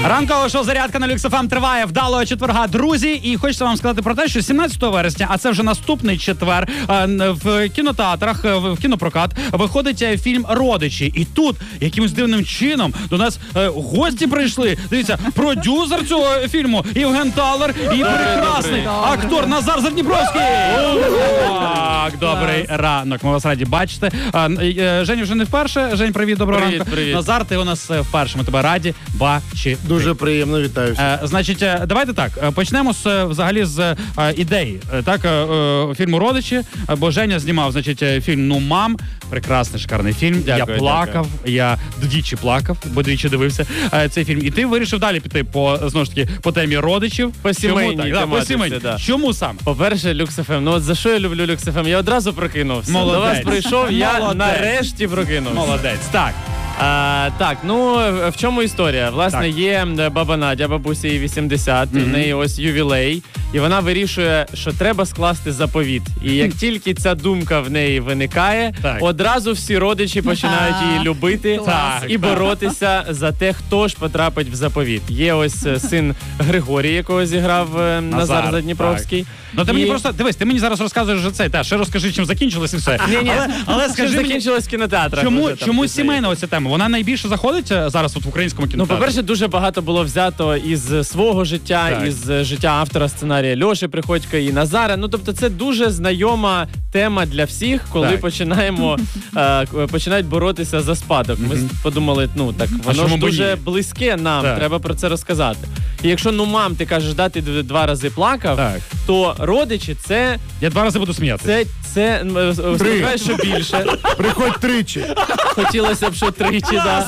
Ранкове шоу «Зарядка» на Люкс ФМ триває вдалого четверга, друзі. І хочеться вам сказати про те, що 17 вересня, а це вже наступний четвер, в кінотеатрах, в кінопрокат виходить фільм «Родичі». І тут якимось дивним чином до нас гості прийшли. Дивіться, продюсер цього фільму Євген Талер і прекрасний актор Назар Задніпровський. Так, добрий ранок. Ми вас раді бачити. Женя вже не вперше. Жень, привіт, доброго ранку. Привіт. Назар, ти у нас вперше. Ми тебе раді бачити. Дуже приємно, вітаю всіх. Значить, давайте так, почнемо взагалі з ідеї. Так, фільму «Родичі», бо Женя знімав, значить, фільм «Ну, мам». Прекрасний, шикарний фільм. Дякую, я плакав, я двічі плакав, бо двічі дивився цей фільм. І ти вирішив далі піти знову ж таки, по темі родичів. По сімейній тематиці, по сімейній. да. Чому саме? По-перше, Люкс ФМ. Ну от за що я люблю Люкс ФМ? Я одразу прокинувся. Молодець. До вас прийшов, я Молодець. нарешті прокинувся. Молодець. Так. Так, ну в чому історія? Власне, Так. є баба Надя, бабусі їй 80, в неї ось ювілей, і вона вирішує, що треба скласти заповіт. І як тільки ця думка в неї виникає, Так. одразу всі родичі починають її любити Так, і боротися за те, хто ж потрапить в заповіт. Є ось син Григорій, якого зіграв Назар Задніпровський. Ну ти мені просто, дивись, ти мені зараз розказуєш вже це, ще розкажи, чим закінчилось і все. Але скажи мені, закінчилось в кінотеатрах. чому сімейна оця тема? Вона найбільше заходить зараз от в українському Ну, кінотеатрі? по-перше, дуже багато було взято із свого життя, Так. із життя автора сценарія Льоші Приходька і Назара. Ну, тобто, це дуже знайома тема для всіх, коли Так. починають боротися за спадок. Ми подумали, ну так, воно чому ж б дуже ні? близьке нам, Так. треба про це розказати. І якщо, ну, мам, ти кажеш, ти 2 рази плакав, Так. то родичі це Я 2 рази буду сміятися. сподіваюсь, що більше. Приходь тричі. Хотілося б, що тричі, да.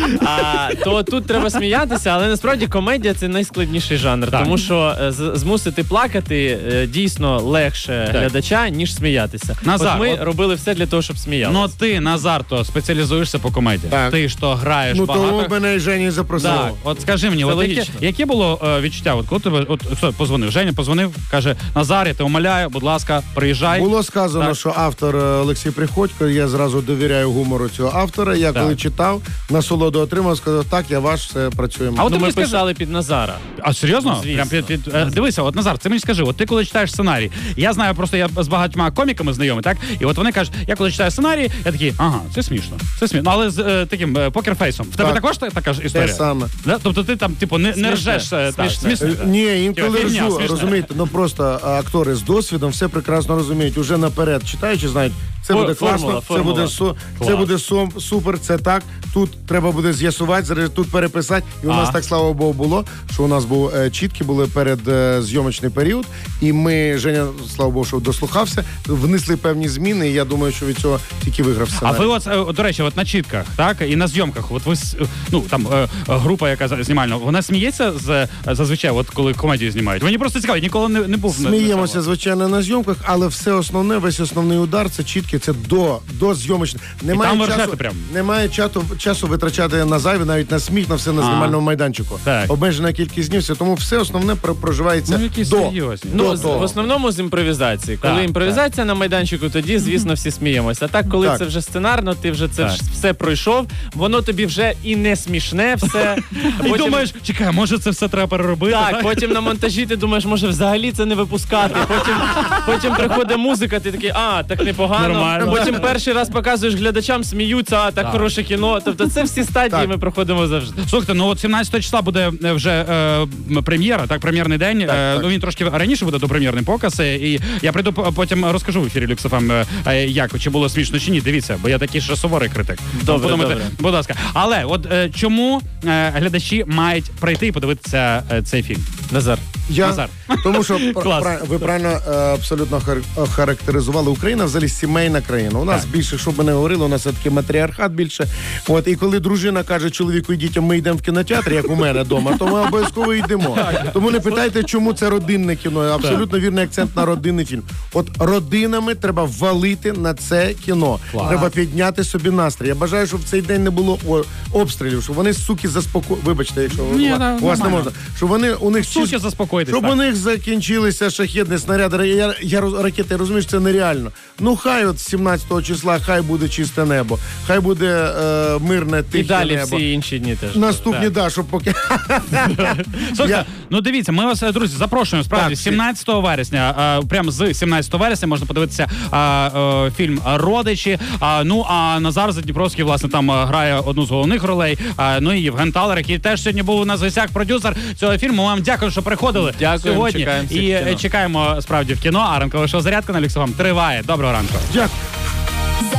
То тут треба сміятися, але насправді комедія – це найскладніший жанр, Так. тому що змусити плакати дійсно легше глядача, ніж сміятися. Назар, От ми от- робили все для того, щоб сміялися. Ну ти, Назар, то спеціалізуєшся по комедії. Так. Ти ж то граєш Ну, багато. того мене і Жені запросив. Так, от скажи мені, Це от яке, логічно. яке було відчуття? От коли тебе хто позвонив? Женя позвонив, каже: Назар, я тебе умоляю, будь ласка, приїжджай. Було сказано, Так. що автор Олексій Приходько, я зразу довіряю гумору цього автора. Я Так. коли читав, насолоду отримав, сказав, так, я ваш, все, працюємо. А от Ну, ти ми мені скажи- писали під Назара. А серйозно? Ну, звісно. Прям дивися, от Назар, ти мені скажи, от ти коли читаєш сценарій, я знаю, просто я з багатьма коміками знайомий, так? І от вони кажуть, я коли читаю сценарій, я такий, ага, це смішно. Але з таким покерфейсом. В тебе Так. також така ж історія? Те саме. Да? Тобто ти там, типу, не Смішне. ржеш. Так, Смішне. смішно, так. Ні, інколи Фігня, ржу, смішна. розумієте, ну просто актори з досвідом все прекрасно розуміють. Уже наперед читаючи, знають, це буде Формула, класно, це буде супер, це так. Тут треба буде з'ясувати, тут переписати. І у нас так, слава Богу, було, що у нас був чіткі були перед зйомочний період, і ми, Женя, слава Богу, що дослухався, внесли певні зміни, і я думаю, що від цього тільки виграв А сценарій. ви от, до речі, от на чітках, так, і на зйомках, от ви, ну, там, група, яка знімальна, вона сміється зазвичай, от коли комедію знімають? Мені просто цікаво, я ніколи не був. Сміємося, звичайно, на зйомках, але все основне, весь основний удар, це чіткі, це до зйомочних. Немає часу витрачати на зайве, навіть на сміх, на все на знімальному майданчику. Так. Обмежена кількість днів, тому все основне проживається Ну, які до. серйозні. Ну, До. в основному з імпровізації. Коли Так, імпровізація на майданчику, тоді, звісно, всі сміємося. А так, коли Так. це вже сценарно, ти вже це Так. все пройшов, воно тобі вже і не смішне все. І думаєш, чекай, може це все треба переробити? Так, потім на монтажі ти думаєш, може взагалі це не випускати. Потім приходить музика, ти такий, так непогано. Нормально. Потім перший раз показуєш глядачам, сміються, так хороше кіно. Тобто це всі стадії Так. ми проходимо завжди. Слухайте, ну от 17 числа буде вже прем'єра, так, прем'єрний день. Так. Ну він трошки раніше буде допрем'єрний показ. І я прийду потім розкажу в ефірі Люкс ФМ, як, чи було смішно, чи ні. Дивіться, бо я такий ще суворий критик. Добре, Подумайте, добре. будь ласка. Але от чому глядачі мають прийти і подивитися цей фільм? Назар. Назар. Тому що Клас. ви правильно абсолютно характеризували. Україна взагалі сімейна країна. У нас більше, щоб ми не говорили, у нас все-таки матріархат більше. От, і коли дружина каже чоловіку і дітям, ми йдемо в кінотеатр, як у мене вдома, то ми обов'язково йдемо. Тому не питайте, чому це родинне кіно. Абсолютно вірний акцент на родинний фільм. От родинами треба валити на це кіно. Треба підняти собі настрій. Я бажаю, щоб в цей день не було обстрілів, щоб вони, суки, вибачте, якщо Ні, у вас не нормально. можна. Щоб у них Суки Духи, заспокойтесь. Щоб так. у них закінчилися шахедні снаряди, ракети, розумієш, це нереально. Ну хай от 17 числа, хай буде чисте небо, хай буде мирне, тихе І далі небо. всі інші дні теж. Наступні, да, щоб поки... Слухайте, ну дивіться, ми вас, друзі, запрошуємо справді Так, 17 вересня. Прямо з 17 вересня можна подивитися фільм Родичі. Ну а Назар Задніпровський, власне, там грає одну з головних ролей. Ну і Євген Талер, який теж сьогодні був у нас в гостях, продюсер цього фільму. Вам дякую, що приходили Дякуємо, сьогодні. чекаємо всіх І в кіно. чекаємо справді в кіно. А ранкове шоу «Зарядка» на Люксофам триває. Доброго ранку. Дякую.